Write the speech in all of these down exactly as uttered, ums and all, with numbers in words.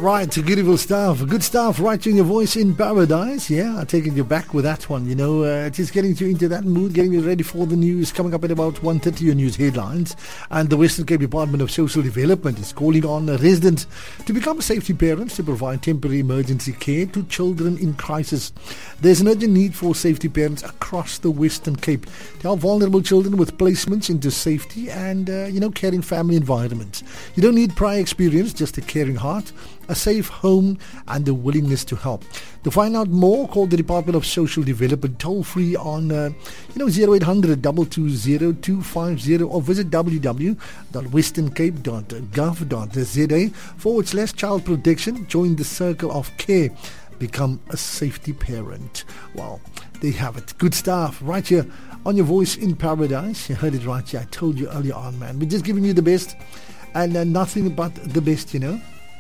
Right, beautiful stuff. Good stuff, right in your voice in paradise. Yeah, I'm taking you back with that one. You know, uh, just getting you into that mood, getting you ready for the news coming up at about one thirty, your news headlines. And the Western Cape Department of Social Development is calling on residents to become safety parents to provide temporary emergency care to children in crisis. There's an urgent need for safety parents across the Western Cape to help vulnerable children with placements into safety and, uh, you know, caring family environments. You don't need prior experience, just a caring heart, a safe home, and the willingness to help. To find out more, call the Department of Social Development toll free on uh, you know zero eight hundred, two two zero, two five zero or visit w w w dot western cape dot gov dot z a forward slash child protection. Join the circle of care. Become a safety parent. Well, there you have it. Good stuff right here on your voice in paradise. You heard it right here. I told you earlier on, man. We're just giving you the best and uh, nothing but the best, you know.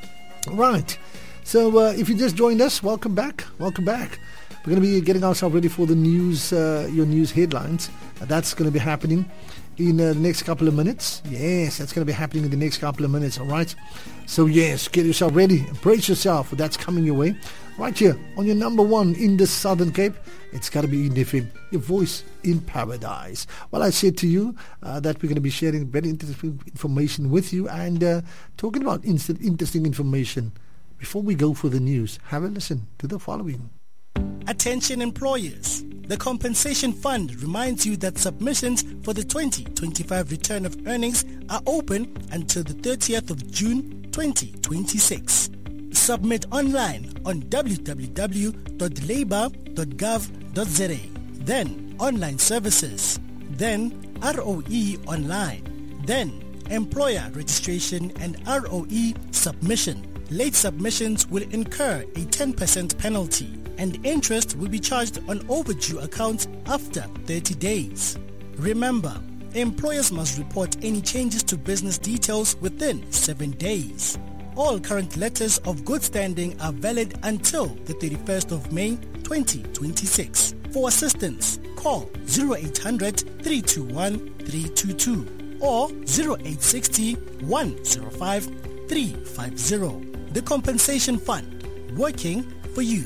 Right, so uh, if you just joined us, welcome back, welcome back. We're going to be getting ourselves ready for the news, uh, your news headlines. Uh, that's going to be happening in uh, the next couple of minutes. Yes, that's going to be happening in the next couple of minutes, all right? So yes, get yourself ready, brace yourself, that's coming your way. Right here on your number one in the Southern Cape, it's got to be Indie F M, your voice in paradise. Well, I said to you uh, that we're going to be sharing very interesting information with you and uh, talking about instant, interesting information. Before we go for the news, have a listen to the following. Attention employers. The Compensation Fund reminds you that submissions for the twenty twenty-five return of earnings are open until the thirtieth of June twenty twenty-six. Submit online on w w w dot labour dot gov dot z a, then Online Services, then R O E Online, then Employer Registration and R O E Submission. Late submissions will incur a ten percent penalty and interest will be charged on overdue accounts after thirty days. Remember, employers must report any changes to business details within seven days. All current letters of good standing are valid until the thirty-first of May twenty twenty-six. For assistance, call zero eight hundred, three two one, three two two or zero eight six zero, one zero five, three five zero. The Compensation Fund, working for you.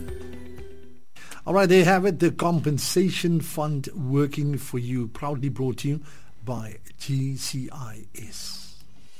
All right, there you have it. The Compensation Fund, working for you. Proudly brought to you by G C I S.